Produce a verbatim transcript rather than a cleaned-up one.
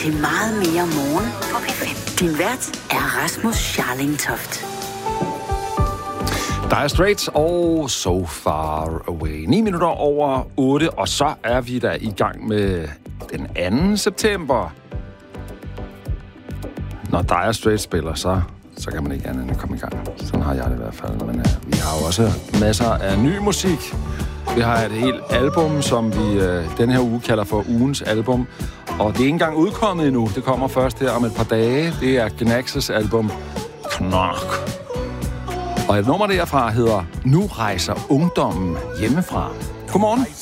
til meget mere morgen på P fem. Din vært er Rasmus Scharling Toft. Dire Straits og So Far Away. ni minutter over otte, og så er vi da i gang med den anden september. Når Dire Straits spiller, så, så kan man ikke andet end at komme i gang. Sådan har jeg det i hvert fald. Men uh, vi har jo også masser af ny musik. Vi har et helt album, som vi uh, den her uge kalder for ugens album. Og det er ikke engang udkommet endnu. Det kommer først her om et par dage. Det er Gnax's album Knock. Og et nummer derfra hedder Nu rejser ungdommen hjemmefra. Godmorgen.